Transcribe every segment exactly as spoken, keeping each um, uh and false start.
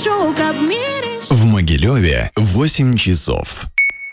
В Могилеве восемь часов.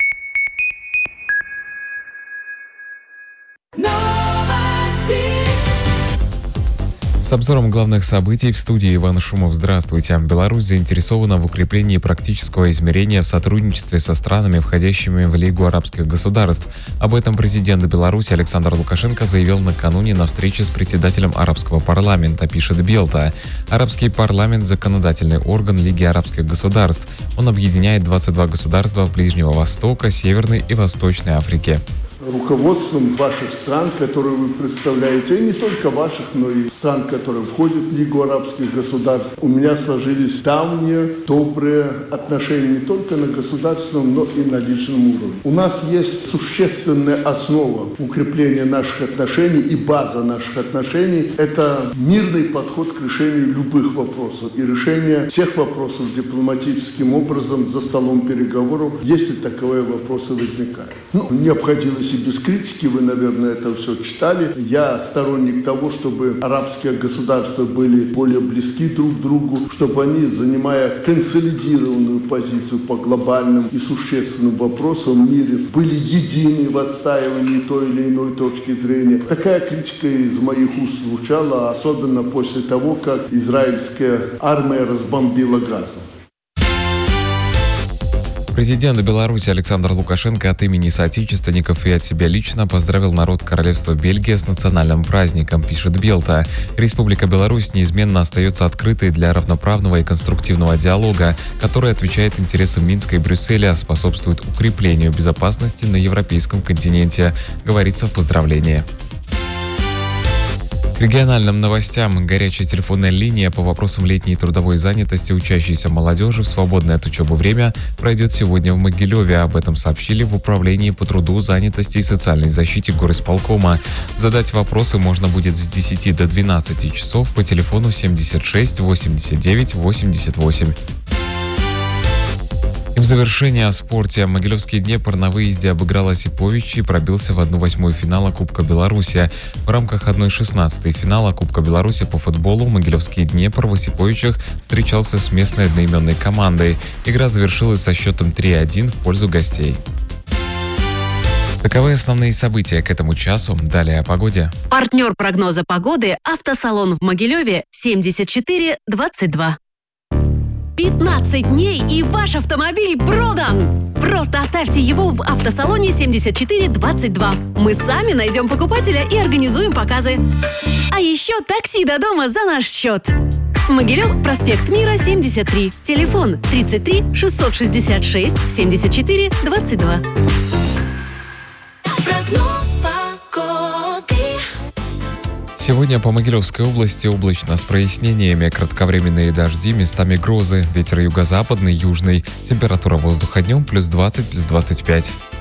С обзором главных событий в студии Иван Шумов. Здравствуйте. Беларусь заинтересована в укреплении практического измерения в сотрудничестве со странами, входящими в Лигу арабских государств. Об этом президент Беларуси Александр Лукашенко заявил накануне на встрече с председателем арабского парламента, пишет Белта. Арабский парламент – законодательный орган Лиги арабских государств. Он объединяет двадцать два государства Ближнего Востока, Северной и Восточной Африки. Руководством ваших стран, которые вы представляете, и не только ваших, но и стран, которые входят в Лигу арабских государств, у меня сложились давние, добрые отношения не только на государственном, но и на личном уровне. У нас есть существенная основа укрепления наших отношений и база наших отношений – это мирный подход к решению любых вопросов и решение всех вопросов дипломатическим образом за столом переговоров, если таковые вопросы возникают. Ну, не обходилось и без критики, вы, наверное, это все читали. Я сторонник того, чтобы арабские государства были более близки друг к другу, чтобы они, занимая консолидированную позицию по глобальным и существенным вопросам в мире, были едины в отстаивании той или иной точки зрения. Такая критика из моих уст звучала, особенно после того, как израильская армия разбомбила Газу. Президент Беларуси Александр Лукашенко от имени соотечественников и от себя лично поздравил народ Королевства Бельгия с национальным праздником, пишет Белта. Республика Беларусь неизменно остается открытой для равноправного и конструктивного диалога, который отвечает интересам Минска и Брюсселя, способствует укреплению безопасности на европейском континенте, говорится в поздравлении. К региональным новостям. Горячая телефонная линия по вопросам летней трудовой занятости учащейся молодежи в свободное от учебы время пройдет сегодня в Могилеве. Об этом сообщили в Управлении по труду, занятости и социальной защите горисполкома. Задать вопросы можно будет с десяти до двенадцати часов по телефону семьдесят шесть восемьдесят девять восемьдесят восемь. И в завершение о спорте. Могилевский Днепр на выезде обыграл Осиповича и пробился в одну восьмую финала Кубка Беларуси. В рамках одной шестнадцатой финала Кубка Беларуси по футболу Могилевский Днепр в Осиповичах встречался с местной одноименной командой. Игра завершилась со счетом три один в пользу гостей. Таковы основные события к этому часу. Далее о погоде. Партнер прогноза погоды – автосалон в Могилеве семьдесят четыре двадцать два. пятнадцать дней и ваш автомобиль продан! Просто оставьте его в автосалоне семьдесят четыре двадцать два. Мы сами найдем покупателя и организуем показы. А еще такси до дома за наш счет. Могилев, проспект Мира, семьдесят три. Телефон тридцать три шестьсот шестьдесят шесть семьдесят четыре двадцать два. Прогноз погоды. Сегодня по Могилевской области облачно с прояснениями, кратковременные дожди, местами грозы, ветер юго-западный, южный, температура воздуха днем плюс двадцать, плюс двадцать пять.